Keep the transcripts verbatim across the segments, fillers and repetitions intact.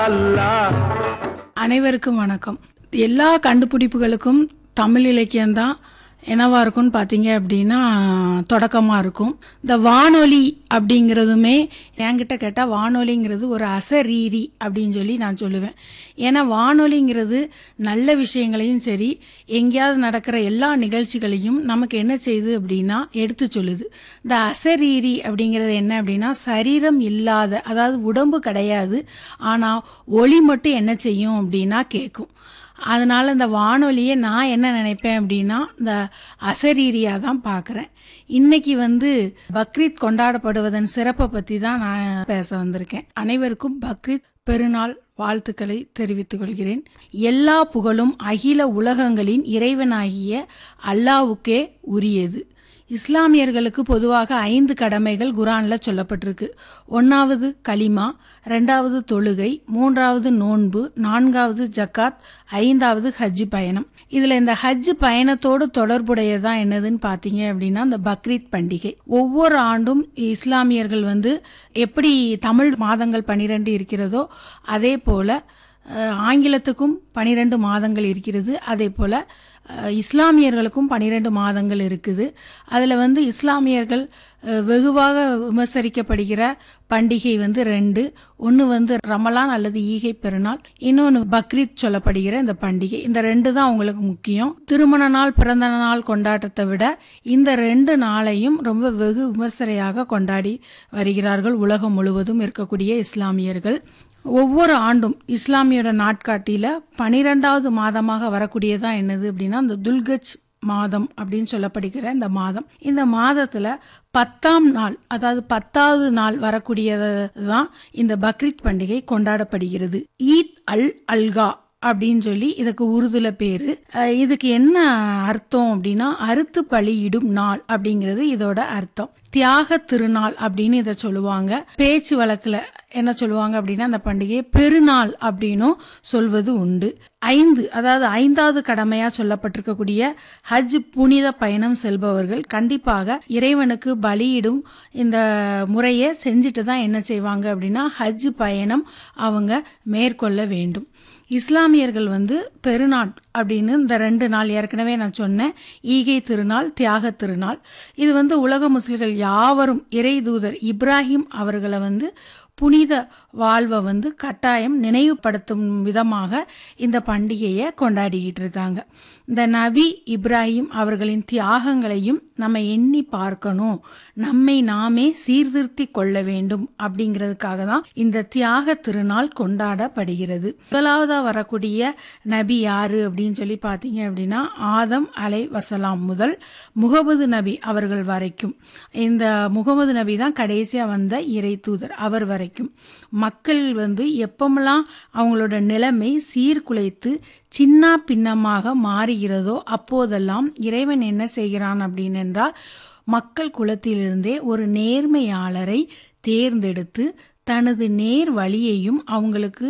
அல்லாஹ். அனைவருக்கும் வணக்கம். எல்லா கண்டுபிடிப்புகளுக்கும் தமிழ் இலக்கியம்தான் என்னவா இருக்கும்னு பார்த்தீங்க அப்படின்னா தொடக்கமாக இருக்கும். இந்த வானொலி அப்படிங்கிறதுமே என்கிட்ட கேட்டால் வானொலிங்கிறது ஒரு அசரீரி அப்படின்னு சொல்லி நான் சொல்லுவேன். ஏன்னா வானொலிங்கிறது நல்ல விஷயங்களையும் சரி, எங்கேயாவது நடக்கிற எல்லா நிகழ்ச்சிகளையும் நமக்கு என்ன செய்யுது அப்படின்னா எடுத்து சொல்லுது. இந்த அசரீரி அப்படிங்கிறது என்ன அப்படின்னா சரீரம் இல்லாத, அதாவது உடம்பு கிடையாது, ஆனால் ஒளி மட்டும் என்ன செய்யும் அப்படின்னா கேட்கும். அதனால் இந்த வானொலியை நான் என்ன நினைப்பேன் அப்படின்னா இந்த அசரீரியாக தான் பார்க்குறேன். இன்னைக்கு வந்து பக்ரீத் கொண்டாடப்படுவதன் சிறப்பை பற்றி தான் நான் பேச வந்திருக்கேன். அனைவருக்கும் பக்ரீத் பெருநாள் வாழ்த்துக்களை தெரிவித்துக் கொள்கிறேன். எல்லா புகழும் அகில உலகங்களின் இறைவனாகிய அல்லாவுக்கே உரியது. இஸ்லாமியர்களுக்கு பொதுவாக ஐந்து கடமைகள் குரான்ல சொல்லப்பட்டிருக்கு. ஒன்றாவது கலிமா, ரெண்டாவது தொழுகை, மூன்றாவது நோன்பு, நான்காவது ஜக்காத், ஐந்தாவது ஹஜ் பயணம். இதில் இந்த ஹஜ் பயணத்தோடு தொடர்புடையதான் என்னதுன்னு பார்த்தீங்க அப்படின்னா இந்த பக்ரீத் பண்டிகை. ஒவ்வொரு ஆண்டும் இஸ்லாமியர்கள் வந்து எப்படி தமிழ் மாதங்கள் பனிரெண்டு இருக்கிறதோ அதே போல் ஆங்கிலத்துக்கும் பனிரெண்டு மாதங்கள் இருக்கிறது. அதே போல் இஸ்லாமியர்களுக்கும் பனிரெண்டு மாதங்கள் இருக்குது. அதில் வந்து இஸ்லாமியர்கள் வெகுவாக விமர்சரிக்கப்படுகிற பண்டிகை வந்து ரெண்டு. ஒன்று வந்து ரமலான் அல்லது ஈகை பெருநாள், இன்னொன்று பக்ரீத் சொல்லப்படுகிற இந்த பண்டிகை. இந்த ரெண்டு தான் அவங்களுக்கு முக்கியம். திருமண நாள், பிறந்த நாள் கொண்டாட்டத்தை விட இந்த ரெண்டு நாளையும் ரொம்ப வெகு விமர்சனையாக கொண்டாடி வருகிறார்கள் உலகம் முழுவதும் இருக்கக்கூடிய இஸ்லாமியர்கள். ஒவ்வொரு ஆண்டும் இஸ்லாமியோட நாட்காட்டியில் பனிரெண்டாவது மாதமாக வரக்கூடியதான் என்னது அப்படின்னா இந்த துல்கஜ் மாதம் அப்படின்னு சொல்லப்படுகிற இந்த மாதம். இந்த மாதத்துல பத்தாம் நாள், அதாவது பத்தாவது நாள் வரக்கூடியது தான் இந்த பக்ரீத் பண்டிகை கொண்டாடப்படுகிறது. ஈத் அல் அல்கா அப்படின்னு சொல்லி இதுக்கு உருதுல பேரு. இதுக்கு என்ன அர்த்தம் அப்படின்னா அறுத்து பலியிடும் நாள் அப்படிங்கிறது இதோட அர்த்தம். தியாக திருநாள் அப்படின்னு இதை சொல்லுவாங்க. பேச்சு வழக்குல என்ன சொல்லுவாங்க அப்படின்னா அந்த பண்டிகையை பெருநாள் அப்படின்னும் சொல்வது உண்டு. ஐந்து, அதாவது ஐந்தாவது கடமையா சொல்லப்பட்டிருக்கக்கூடிய ஹஜ் புனித பயணம் செல்பவர்கள் கண்டிப்பாக இறைவனுக்கு பலியிடும் இந்த முறையை செஞ்சுட்டு தான் என்ன செய்வாங்க அப்படின்னா ஹஜ் பயணம் அவங்க மேற்கொள்ள வேண்டும். இஸ்லாமியர்கள் வந்து பெருநாள் அப்படின்னு இந்த ரெண்டு நாள் ஏற்கனவே நான் சொன்னேன், ஈகை திருநாள், தியாக திருநாள். இது வந்து உலக முஸ்லிம்கள் யாவரும் இறை தூதர் இப்ராஹிம் அவர்களை வந்து புனித வாழ்வை வந்து கட்டாயம் நினைவுபடுத்தும் விதமாக இந்த பண்டிகையை கொண்டாடிக்கிட்டு இருக்காங்க. இந்த நபி இப்ராஹிம் அவர்களின் தியாகங்களையும் நம்ம எண்ணி பார்க்கணும், நம்மை நாமே சீர்திருத்தி கொள்ள வேண்டும் அப்படிங்கிறதுக்காக தான் இந்த தியாக திருநாள் கொண்டாடப்படுகிறது. முதலாவதா வரக்கூடிய நபி யாரு அப்படின்னு சொல்லி பார்த்தீங்க அப்படின்னா ஆதம் அலை வசலாம் முதல் முகமது நபி அவர்கள் வரைக்கும். இந்த முகமது நபி தான் கடைசியா வந்த இறை தூதர். அவர் வரைக்கும் மக்கள் வந்து எப்பமெல்லாம் அவங்களோட நிலைமை சீர்குலைத்து சின்ன பின்னமாக மாறுகிறதோ அப்போதெல்லாம் இறைவன் என்ன செய்கிறான் அப்படின்னு என்றால் மக்கள் குலத்திலிருந்தே ஒரு நேர்மையாளரை தேர்ந்தெடுத்து தனது நேர் வழியையும் அவங்களுக்கு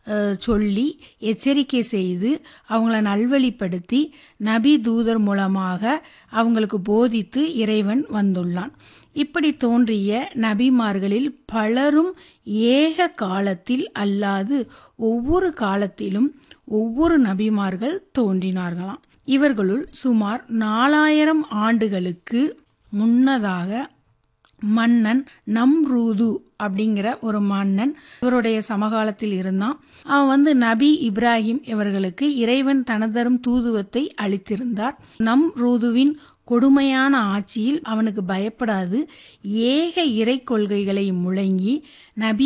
சொல்லி எச்சரிக்கை செய்து அவங்கள நல்வழிப்படுத்தி நபி தூதர் மூலமாக அவங்களுக்கு போதித்து இறைவன் வந்துள்ளான். இப்படி தோன்றிய நபிமார்களில் பலரும் ஏக காலத்தில் அல்லாது ஒவ்வொரு காலத்திலும் ஒவ்வொரு நபிமார்கள் தோன்றினார்களாம். இவர்களுள் சுமார் நாலாயிரம் ஆண்டுகளுக்கு முன்னதாக மன்னன் நம்ரூது அப்படிங்கிற ஒரு மன்னன் இவருடைய சமகாலத்தில் இருந்தான். அவன் வந்து நபி இப்ராஹிம் இவர்களுக்கு இறைவன் தனதரும் தூதுவத்தை அளித்திருந்தார். நம்ரூதுவின் கொடுமையான ஆட்சியில் அவனுக்கு பயப்படாது ஏக இறை கொள்கைகளை முழங்கி நபி